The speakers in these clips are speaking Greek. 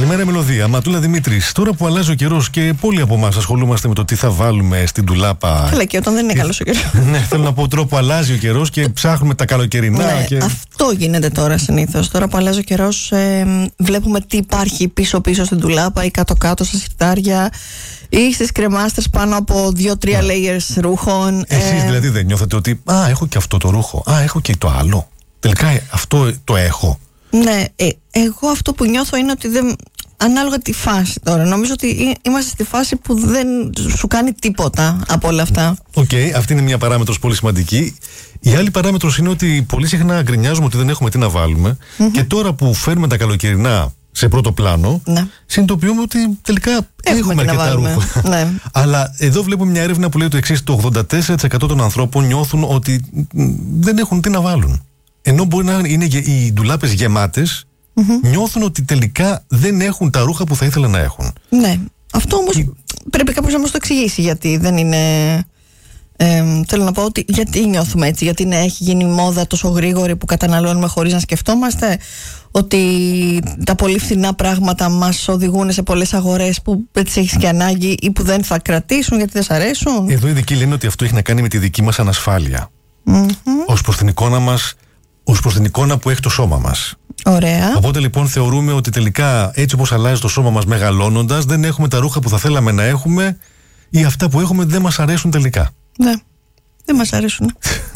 Καλημέρα, Μελωδία. Ματούλα Δημήτρης. Τώρα που αλλάζει ο καιρός και πολλοί από εμάς ασχολούμαστε με το τι θα βάλουμε στην ντουλάπα. Καλά, και όταν δεν είναι καλός ο καιρός. Ναι, θέλω να πω τρόπο αλλάζει ο καιρός και ψάχνουμε τα καλοκαιρινά. Ναι, και... αυτό γίνεται τώρα συνήθως. Τώρα που αλλάζει ο καιρός, βλέπουμε τι υπάρχει πίσω-πίσω στην ντουλάπα ή κάτω-κάτω στα συρτάρια ή στις κρεμάστρες πάνω από 2-3 layers ρούχων. Εσείς δηλαδή δεν νιώθετε ότι έχω και αυτό το ρούχο, έχω και το άλλο? Τελικά αυτό το έχω. Ναι, εγώ αυτό που νιώθω είναι ότι δεν... Ανάλογα τη φάση τώρα. Νομίζω ότι είμαστε στη φάση που δεν σου κάνει τίποτα από όλα αυτά. Οκ, αυτή είναι μια παράμετρος πολύ σημαντική. Η άλλη παράμετρος είναι ότι πολύ συχνά γκρινιάζουμε ότι δεν έχουμε τι να βάλουμε. Και τώρα που φέρουμε τα καλοκαιρινά σε πρώτο πλάνο, συνειδητοποιούμε ότι τελικά έχουμε αρκετά ρούχα. Ναι. Αλλά εδώ βλέπουμε μια έρευνα που λέει το εξής: το 84% των ανθρώπων νιώθουν ότι δεν έχουν τι να βάλουν. Ενώ μπορεί να είναι οι ντουλάπες γεμάτες, νιώθουν ότι τελικά δεν έχουν τα ρούχα που θα ήθελαν να έχουν. Ναι. Αυτό όμως πρέπει κάποιος να μας το εξηγήσει, γιατί δεν είναι... θέλω να πω ότι γιατί νιώθουμε έτσι, γιατί έχει γίνει μόδα τόσο γρήγορη που καταναλώνουμε χωρίς να σκεφτόμαστε, ότι τα πολύ φθηνά πράγματα μας οδηγούν σε πολλές αγορές που δεν τις έχεις και ανάγκη ή που δεν θα κρατήσουν γιατί δεν σ' αρέσουν. Εδώ οι ειδικοί λένε ότι αυτό έχει να κάνει με τη δική μας ανασφάλεια. Ως προς την εικόνα μας, ως προς την εικόνα που έχει το σώμα μας. Ωραία. Οπότε λοιπόν θεωρούμε ότι τελικά έτσι όπως αλλάζει το σώμα μας μεγαλώνοντας, δεν έχουμε τα ρούχα που θα θέλαμε να έχουμε, ή αυτά που έχουμε δεν μας αρέσουν τελικά. Ναι, δεν μας αρέσουν.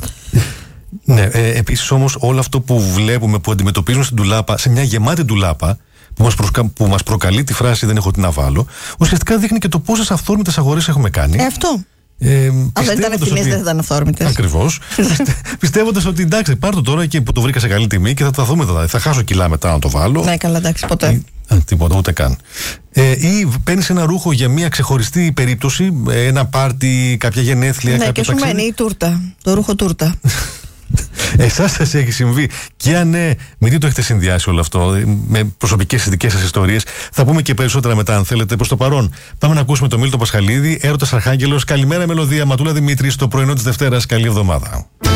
Ναι, επίσης όμως όλο αυτό που βλέπουμε, που αντιμετωπίζουμε στην ντουλάπα, σε μια γεμάτη ντουλάπα, που μας προκαλεί τη φράση «δεν έχω τι να βάλω», ουσιαστικά δείχνει και το πόσες αυθόρμητες αγορές έχουμε κάνει. Αυτό. Αν δεν ήταν ευθυνές, δεν θα ήταν αυθόρμητες. Ακριβώς. Πιστεύοντας ότι εντάξει, πάρ' το τώρα και που το βρήκα σε καλή τιμή και θα τα δούμε τώρα. Θα χάσω κιλά μετά να το βάλω. Ναι, καλά, εντάξει, ποτέ. Τίποτα, ούτε καν. Ή παίρνεις ένα ρούχο για μια ξεχωριστή περίπτωση, ένα πάρτι, κάποια γενέθλια. Ναι, και σου μένει η τούρτα. Το ρούχο τούρτα. Εσάς σας έχει συμβεί? Και αν ναι, με τι το έχετε συνδυάσει όλο αυτό, με προσωπικές δικές σας ιστορίες? Θα πούμε και περισσότερα μετά, αν θέλετε. Προς το παρόν, πάμε να ακούσουμε τον Μίλτο Πασχαλίδη, Έρωτας Αρχάγγελος. Καλημέρα, Μελωδία. Ματούλα Δημήτρη, στο πρωινό της Δευτέρας. Καλή εβδομάδα.